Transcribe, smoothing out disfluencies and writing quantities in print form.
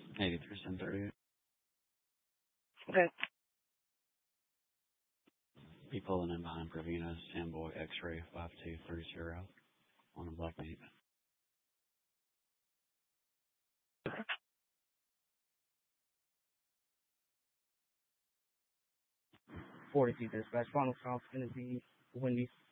83 1038. Okay. Be pulling in behind Pravina's Samboy X-Ray 5230 on a black meat. 42 dispatch. Final call is going to be Wendy.